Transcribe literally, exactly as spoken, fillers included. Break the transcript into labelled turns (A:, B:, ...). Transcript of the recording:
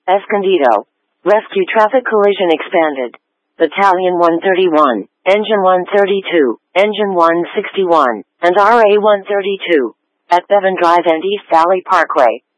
A: Escondido. Rescue traffic collision expanded. Battalion one thirty-one, Engine one thirty-two, Engine one sixty-one, and R A one thirty-two. At Bevan Drive and East Valley Parkway.